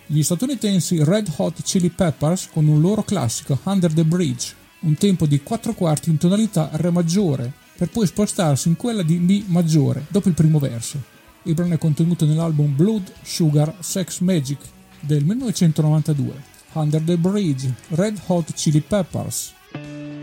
Gli statunitensi Red Hot Chili Peppers con un loro classico Under the Bridge, un tempo di 4/4 in tonalità Re maggiore, per poi spostarsi in quella di Mi maggiore dopo il primo verso. Il brano è contenuto nell'album Blood, Sugar, Sex Magic del 1992. Under the Bridge, Red Hot Chili Peppers.